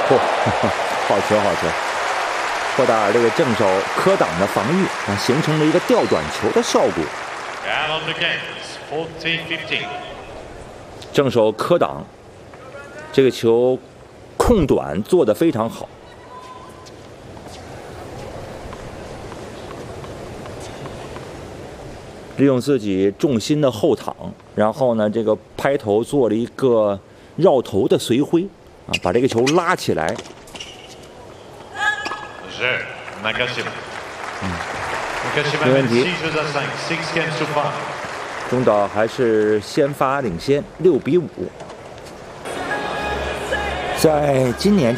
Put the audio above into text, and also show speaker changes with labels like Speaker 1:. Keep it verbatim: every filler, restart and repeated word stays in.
Speaker 1: 嚯、哦，好球好球！霍达尔这个正手科挡的防御啊，形成了一个吊短球的效果。正手科挡，这个球控短做得非常好。利用自己重心的后躺，然后呢，这个拍头做了一个绕头的随挥啊，把这个球拉起来。嗯，没问题。中岛还是先发领先，六比五。在今年。